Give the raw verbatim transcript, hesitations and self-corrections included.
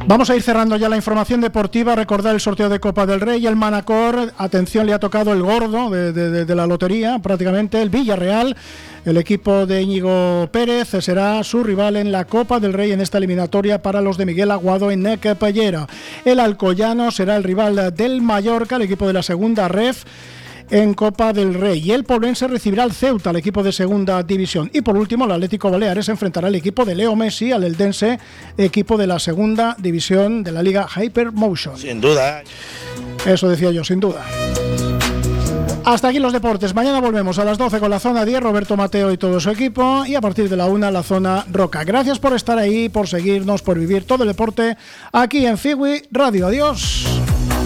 Vamos a ir cerrando ya la información deportiva. Recordar el sorteo de Copa del Rey. El Manacor, atención, le ha tocado el gordo de, de, de la lotería, prácticamente el Villarreal. El equipo de Íñigo Pérez será su rival en la Copa del Rey en esta eliminatoria para los de Miguel Aguado en Necpellera. El Alcoyano será el rival del Mallorca, el equipo de la segunda ref, en Copa del Rey. Y el Poblense recibirá al Ceuta, el equipo de segunda división. Y por último, el Atlético Baleares enfrentará al equipo de Leo Messi, al Eldense, equipo de la segunda división de la Liga Hypermotion. Sin duda. Eso decía yo, sin duda. Hasta aquí los deportes. Mañana volvemos a las doce con la zona diez, Roberto Mateo y todo su equipo, y a partir de la una la zona Roca. Gracias por estar ahí, por seguirnos, por vivir todo el deporte aquí en Figui Radio. Adiós.